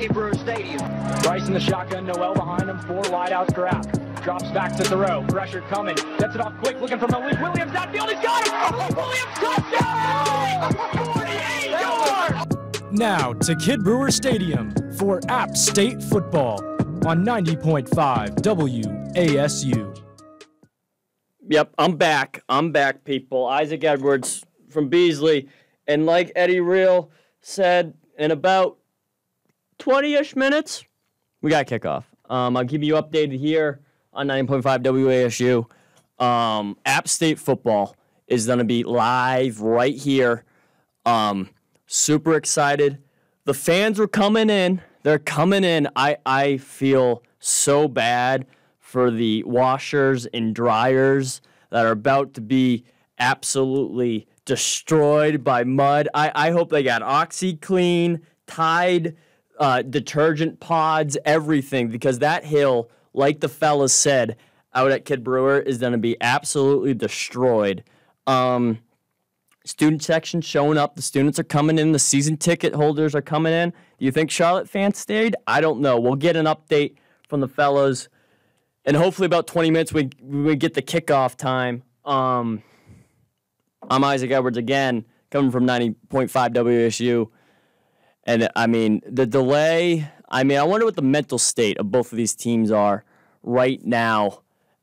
Kid Brewer Stadium. Bryce in the shotgun, Noel behind him, 4 wideouts for App. Drops back to throw, pressure coming, gets it off quick, looking for Malik Williams, downfield, he's got him! Williams, touchdown! 48 yards! Now to Kid Brewer Stadium for App State football on 90.5 WASU. Yep, I'm back. People. Isaac Edwards from Beasley. And like Eddie Real said, in about 20-ish minutes, we got kickoff. I'll keep you updated here on 90.5 WASU. App State football is going to be live right here. Super excited. The fans are coming in. They're coming in. I feel so bad for the washers and dryers that are about to be absolutely destroyed by mud. I hope they got OxyClean, Tide, detergent pods, everything, because that hill, like the fellas said out at Kid Brewer, is going to be absolutely destroyed. Student section showing up. The students are coming in. The season ticket holders are coming in. Do you think Charlotte fans stayed? I don't know. We'll get an update from the fellas. And hopefully about 20 minutes we get the kickoff time. I'm Isaac Edwards again, coming from 90.5 WSU. And, I mean, the delay, I wonder what the mental state of both of these teams are right now.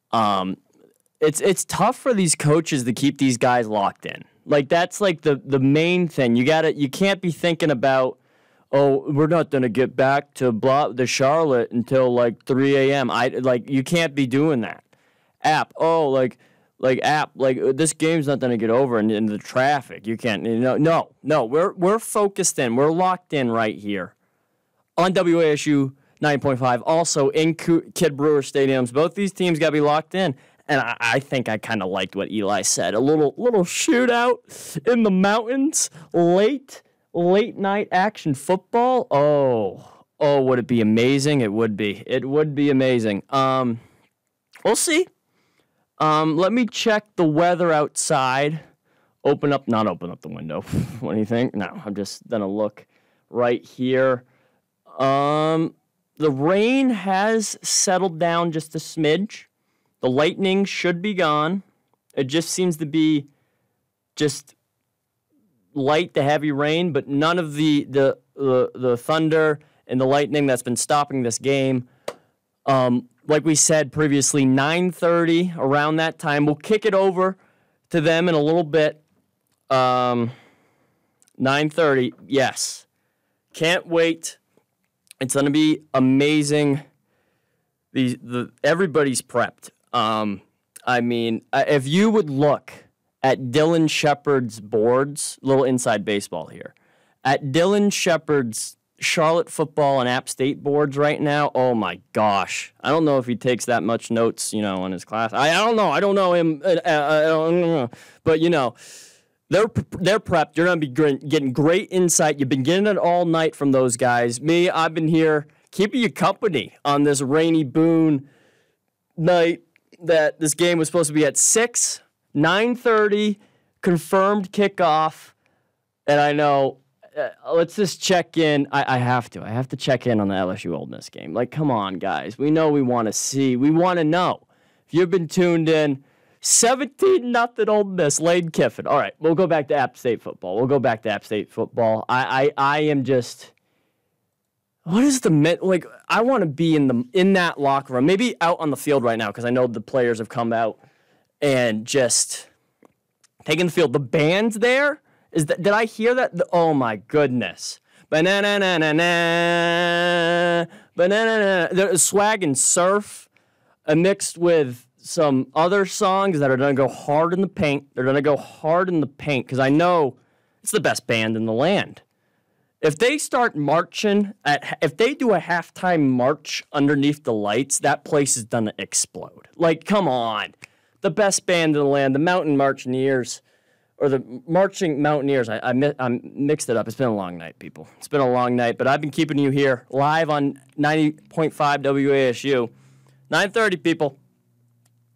It's tough for these coaches to keep these guys locked in. Like, that's like the main thing. You can't be thinking about, oh, we're not going to get back to the Charlotte until like 3 a.m. You can't be doing that. This game's not going to get over in the traffic. You can't. No. We're focused in. We're locked in right here on WASU 9.5. Also in Kid Brewer stadiums. Both these teams got to be locked in. And I think I kind of liked what Eli said. A little shootout in the mountains, late night action football. Oh, would it be amazing? It would be. It would be amazing. We'll see. Let me check the weather outside. Not open up the window. What do you think? No, I'm just gonna look right here. The rain has settled down just a smidge. The lightning should be gone. It just seems to be just light to heavy rain, but none of the thunder and the lightning that's been stopping this game. Like we said previously, 9:30 around that time. We'll kick it over to them in a little bit. 9:30, yes. Can't wait. It's going to be amazing. Everybody's prepped. If you would look at Dylan Shepard's boards, little inside baseball here, at Dylan Shepard's Charlotte football and App State boards right now, oh my gosh. I don't know if he takes that much notes, in his class. I don't know. I don't know him. I don't know. But, they're prepped. You're going to be getting great insight. You've been getting it all night from those guys. Me, I've been here keeping you company on this rainy Boone night that this game was supposed to be at 6, 9:30, confirmed kickoff. And I know, let's just check in. I have to check in on the LSU Ole Miss game. Like, come on, guys. We know we want to see. We want to know. If you've been tuned in, 17-0 Ole Miss, Lane Kiffin. All right, we'll go back to App State football. I am just, what is I want to be in that locker room, maybe out on the field right now, because I know the players have come out and just taking the field. The band's there. Did I hear that? Oh my goodness. Banana, there's swag and surf mixed with some other songs that are going to go hard in the paint. They're going to go hard in the paint because I know it's the best band in the land. If they start marching, if they do a halftime march underneath the lights, that place is going to explode. Like, come on. The best band in the land, the Mountain Marchineers, or the Marching Mountaineers. I mixed it up. It's been a long night, people. It's been a long night, but I've been keeping you here live on 90.5 WASU. 9:30, people.